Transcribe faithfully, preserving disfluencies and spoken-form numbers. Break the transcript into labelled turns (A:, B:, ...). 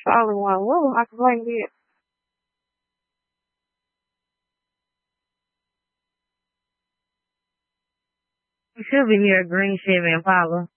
A: All in one room. I can blame it.
B: You should be near a green Chevy Impala.